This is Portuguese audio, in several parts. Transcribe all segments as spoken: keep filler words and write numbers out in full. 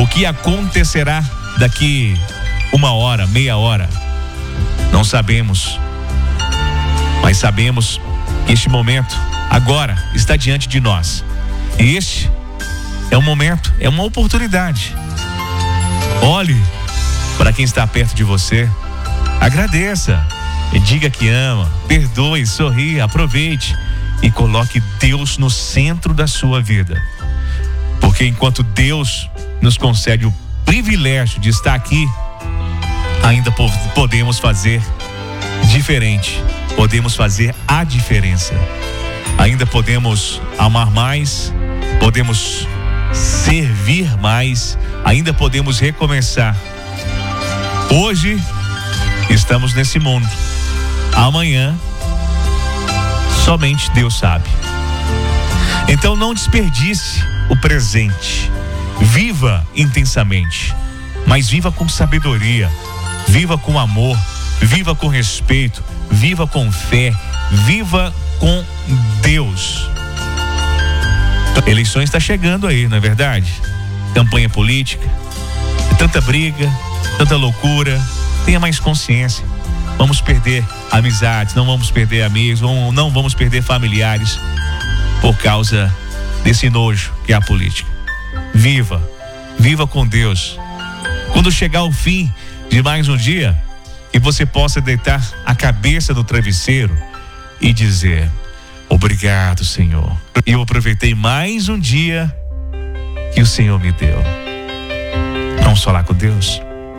O que acontecerá daqui uma hora, meia hora? Não sabemos. Mas sabemos que este momento, agora, está diante de nós. E este é um momento, é uma oportunidade. Olhe para quem está perto de você. Agradeça. E diga que ama. Perdoe, sorria, aproveite. E coloque Deus no centro da sua vida. Porque enquanto Deus nos concede o privilégio de estar aqui, ainda podemos fazer diferente. Podemos fazer a diferença. Ainda podemos amar mais. Podemos servir mais. Ainda podemos recomeçar. Hoje estamos nesse mundo. Amanhã somente Deus sabe. Então não desperdice o presente. Viva intensamente, mas viva com sabedoria, viva com amor, viva com respeito, viva com fé, viva com Deus. Eleições está chegando aí, não é verdade? Campanha política, tanta briga, tanta loucura. Tenha mais consciência. Vamos perder amizades, não vamos perder amigos, não vamos perder familiares por causa desse nojo que é a política. Viva, viva com Deus. Quando chegar o fim de mais um dia, que você possa deitar a cabeça no travesseiro e dizer: obrigado, Senhor. Eu aproveitei mais um dia que o Senhor me deu. Vamos falar com Deus.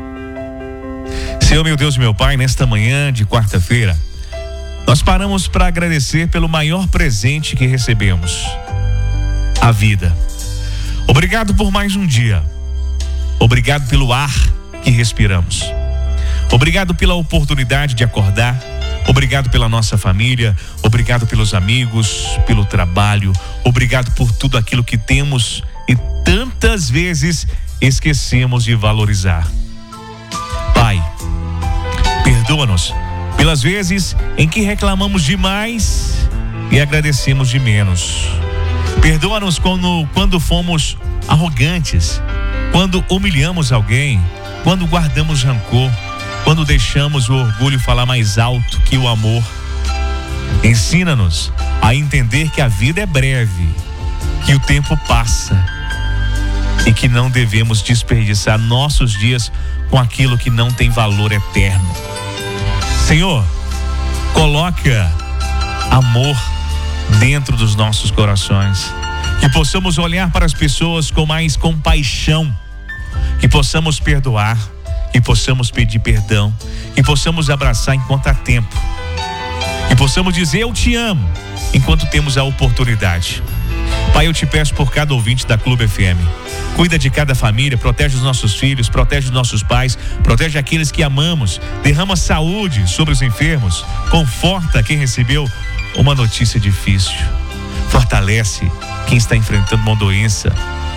Senhor, meu Deus e meu Pai, nesta manhã de quarta-feira, nós paramos para agradecer pelo maior presente que recebemos: a vida. Obrigado por mais um dia. Obrigado pelo ar que respiramos. Obrigado pela oportunidade de acordar. Obrigado pela nossa família. Obrigado pelos amigos, pelo trabalho. Obrigado por tudo aquilo que temos e tantas vezes esquecemos de valorizar. Pai, perdoa-nos pelas vezes em que reclamamos demais e agradecemos de menos. Perdoa-nos quando, quando fomos arrogantes, quando humilhamos alguém, quando guardamos rancor, quando deixamos o orgulho falar mais alto que o amor. Ensina-nos a entender que a vida é breve, que o tempo passa e que não devemos desperdiçar nossos dias com aquilo que não tem valor eterno. Senhor, coloca amor dentro dos nossos corações, que possamos olhar para as pessoas com mais compaixão, que possamos perdoar, que possamos pedir perdão, que possamos abraçar enquanto há tempo, que possamos dizer eu te amo enquanto temos a oportunidade. Pai, eu te peço por cada ouvinte da Clube F M. Cuida de cada família, protege os nossos filhos, protege os nossos pais, protege aqueles que amamos, derrama saúde sobre os enfermos, conforta quem recebeu uma notícia difícil, fortalece quem está enfrentando uma doença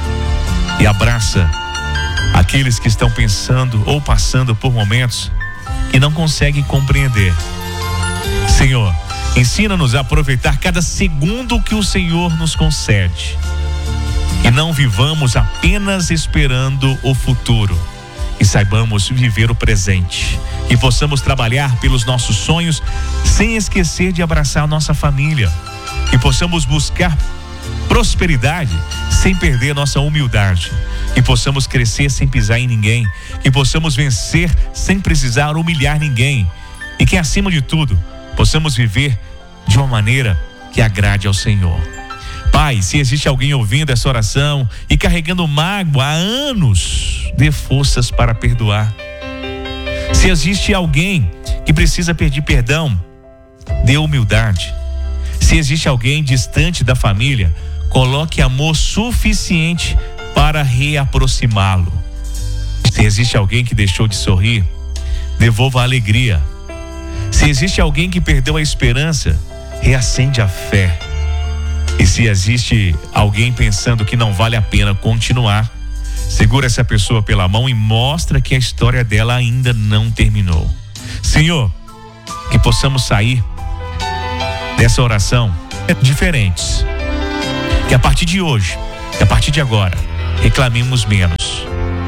e abraça aqueles que estão pensando ou passando por momentos que não conseguem compreender. Senhor, ensina-nos a aproveitar cada segundo que o Senhor nos concede. Que não vivamos apenas esperando o futuro, e saibamos viver o presente. Que possamos trabalhar pelos nossos sonhos sem esquecer de abraçar a nossa família. Que possamos buscar prosperidade sem perder nossa humildade. Que possamos crescer sem pisar em ninguém. Que possamos vencer sem precisar humilhar ninguém. E que, acima de tudo, possamos viver de uma maneira que agrade ao Senhor. Pai, se existe alguém ouvindo essa oração e carregando mágoa há anos, dê forças para perdoar. Se existe alguém que precisa pedir perdão, dê humildade. Se existe alguém distante da família, coloque amor suficiente para reaproximá-lo. Se existe alguém que deixou de sorrir, devolva a alegria. Se existe alguém que perdeu a esperança, reacende a fé. E se existe alguém pensando que não vale a pena continuar, segura essa pessoa pela mão e mostra que a história dela ainda não terminou. Senhor, que possamos sair dessa oração diferentes. Que a partir de hoje, que a partir de agora, reclamemos menos.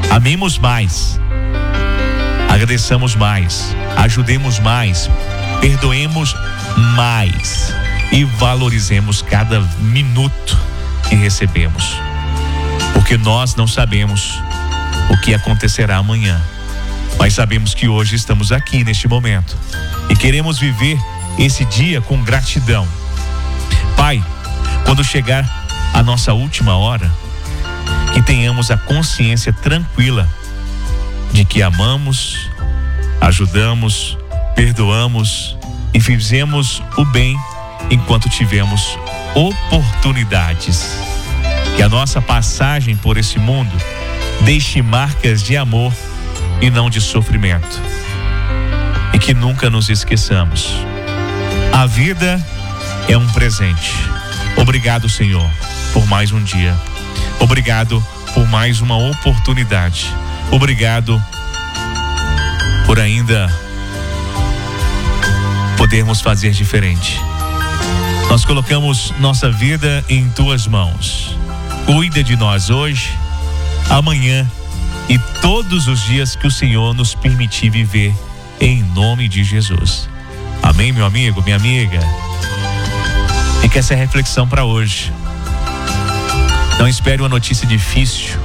Amemos mais, agradeçamos mais, ajudemos mais, perdoemos mais e valorizemos cada minuto que recebemos, porque nós não sabemos o que acontecerá amanhã, mas sabemos que hoje estamos aqui neste momento e queremos viver esse dia com gratidão. Pai, quando chegar a nossa última hora, que tenhamos a consciência tranquila de que amamos, ajudamos, perdoamos e fizemos o bem enquanto tivemos oportunidades. Que a nossa passagem por esse mundo deixe marcas de amor e não de sofrimento. E que nunca nos esqueçamos. A vida é um presente. Obrigado, Senhor, por mais um dia. Obrigado por mais uma oportunidade. Obrigado por ainda podermos fazer diferente. Nós colocamos nossa vida em tuas mãos. Cuida de nós hoje, amanhã e todos os dias que o Senhor nos permitir viver, em nome de Jesus. Amém, meu amigo, minha amiga? Fica essa reflexão para hoje. Não espere uma notícia difícil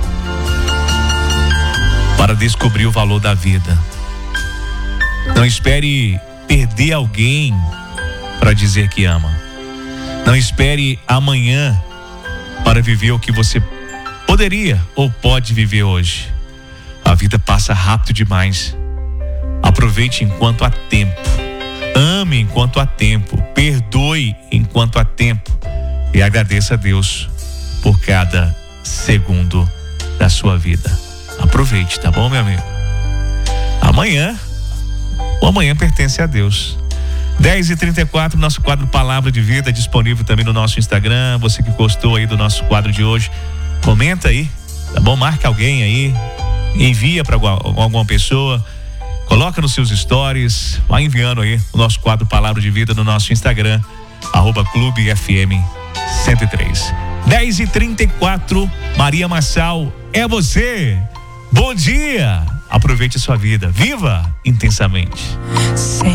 para descobrir o valor da vida. Não espere perder alguém para dizer que ama. Não espere amanhã para viver o que você poderia ou pode viver hoje. A vida passa rápido demais. Aproveite enquanto há tempo. Ame enquanto há tempo. Perdoe enquanto há tempo. E agradeça a Deus por cada segundo da sua vida. Aproveite, tá bom, meu amigo? Amanhã, o amanhã pertence a Deus. dez e trinta e quatro, nosso quadro Palavra de Vida disponível também no nosso Instagram. Você que gostou aí do nosso quadro de hoje, comenta aí, tá bom? Marca alguém aí, envia para alguma pessoa, coloca nos seus stories, vai enviando aí o nosso quadro Palavra de Vida no nosso Instagram, arroba Clube F M cento e três. dez e trinta e quatro, Maria Marçal, é você. Bom dia, aproveite a sua vida, viva intensamente.